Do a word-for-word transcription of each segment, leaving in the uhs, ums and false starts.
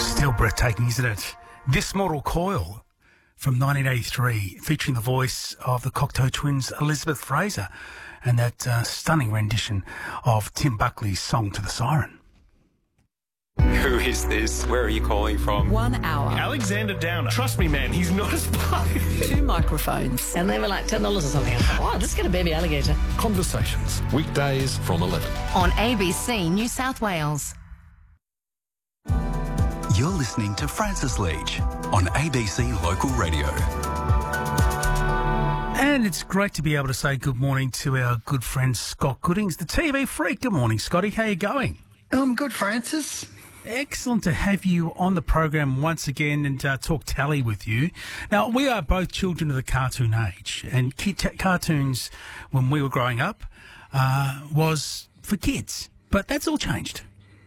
Still breathtaking, isn't it? This Mortal Coil from nineteen eighty-three, featuring the voice of the Cocteau Twins, Elizabeth Fraser, and that uh, stunning rendition of Tim Buckley's Song to the Siren. Who is this? Where are you calling from? One hour. Alexander Downer. Trust me, man, he's not a spy. Two microphones. And they were like ten dollars or something. I thought, oh, let's get a baby alligator. Conversations, weekdays from eleven. On A B C New South Wales. You're listening to Francis Leach on A B C Local Radio. And it's great to be able to say good morning to our good friend Scott Goodings, the T V freak. Good morning, Scotty. How you going? I'm good, Francis. Excellent to have you on the program once again and uh, talk tally with you. Now, we are both children of the cartoon age, and kid t- cartoons, when we were growing up, uh, was for kids. But that's all changed.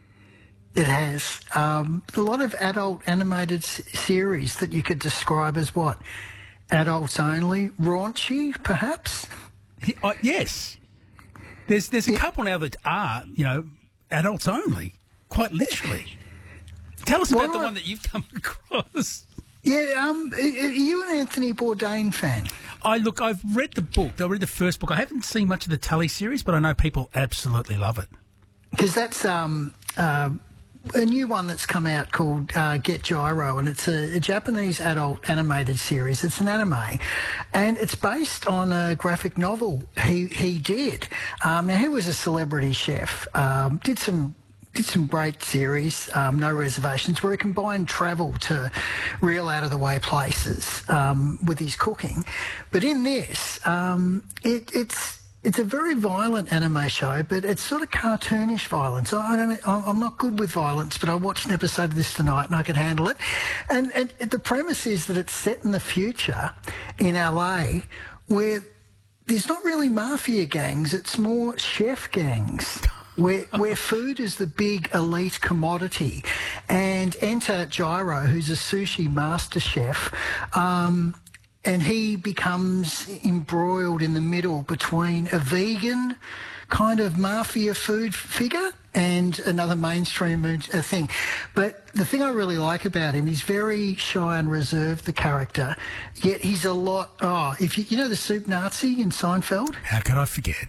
It has. Um, a lot of adult animated s- series that you could describe as what? Adults only? Raunchy, perhaps? Uh, yes. There's there's a yeah. couple now that are, you know, adults only, quite literally. Tell us about well, the one that you've come across. Yeah, um, are you an Anthony Bourdain fan? I look, I've read the book. I read the first book. I haven't seen much of the Tully series, but I know people absolutely love it. Because that's... Um, uh, a new one that's come out called uh, Get Gyro, and it's a, a Japanese adult animated series. It's an anime, and it's based on a graphic novel he he did. Um, now, he was a celebrity chef, um, did some did some great series, um, No Reservations, where he combined travel to real out-of-the-way places um, with his cooking. But in this, um, it, it's... It's a very violent anime show, but it's sort of cartoonish violence. I don't, I'm not good with violence, but I watched an episode of this tonight and I could handle it. And, and the premise is that it's set in the future in L A where there's not really mafia gangs, it's more chef gangs. Where, where food is the big elite commodity. And enter Gyro, who's a sushi master chef, um, and he becomes embroiled in the middle between a vegan kind of mafia food figure and another mainstream thing. But the thing I really like about him, he's very shy and reserved, the character, yet he's a lot... Oh, if you, you know the soup Nazi in Seinfeld? How could I forget?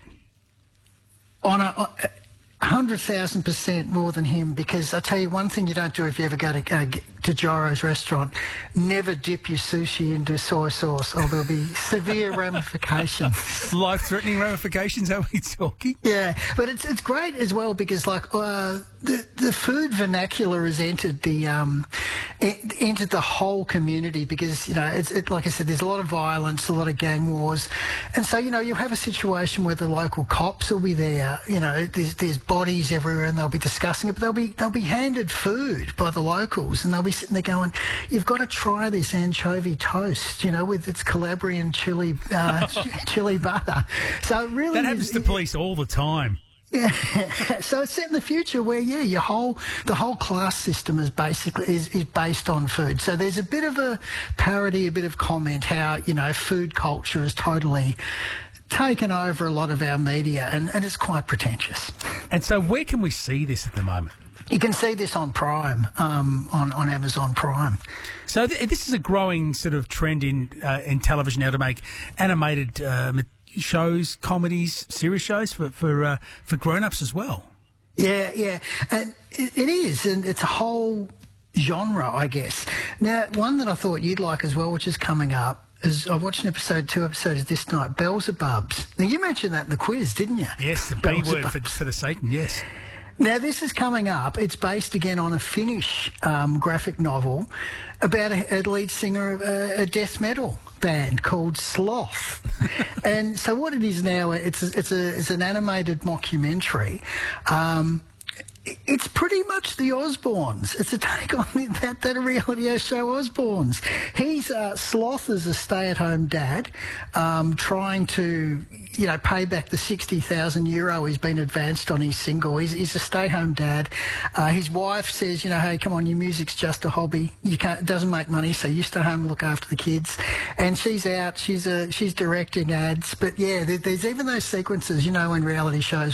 On a... On, one hundred thousand percent more than him, because I tell you one thing you don't do if you ever go to uh, to Gyro's restaurant, never dip your sushi into soy sauce or there'll be severe ramifications. Life-threatening ramifications, are we talking? Yeah, but it's it's great as well because like uh, the the food vernacular has entered the um it, entered the whole community because, you know, it's it, like I said, there's a lot of violence, a lot of gang wars, and so, you know, you have a situation where the local cops will be there, you know, there's there's bodies everywhere and they'll be discussing it, but they'll be they'll be handed food by the locals and they'll be sitting there going, you've got to try this anchovy toast, you know, with its Calabrian chili uh, chili butter. So it really that happens is, to police all the time. Yeah, so it's set in the future where, yeah, your whole the whole class system is basically is, is based on food. So there's a bit of a parody, a bit of comment how, you know, food culture is totally taken over a lot of our media, and, and it's quite pretentious. And so where can we see this at the moment? You can see this on Prime, um, on, on Amazon Prime. So th- this is a growing sort of trend in uh, in television now to make animated uh, shows, comedies, series shows for for, uh, for grown-ups as well. Yeah, yeah, and it, it is, and it's a whole genre, I guess. Now, one that I thought you'd like as well, which is coming up, is I watched an episode, two episodes this night, Beelzebubs. Now, you mentioned that in the quiz, didn't you? Yes, the B word for, for the Satan, yes. Now, this is coming up. It's based again on a Finnish um, graphic novel about a, a lead singer of a, a death metal band called Sloth. And so what it is now, it's a, it's a it's an animated mockumentary. Um, It's pretty much the Osbournes. It's a take on that, that reality show Osbournes. He's uh, Sloth is a stay-at-home dad um, trying to, you know, pay back the sixty thousand euro he's been advanced on his single. He's, he's a stay-home dad. Uh, his wife says, you know, hey, come on, your music's just a hobby. You can't, it doesn't make money, so you stay home and look after the kids. And she's out. She's uh, she's directing ads. But, yeah, there, there's even those sequences, you know, in reality shows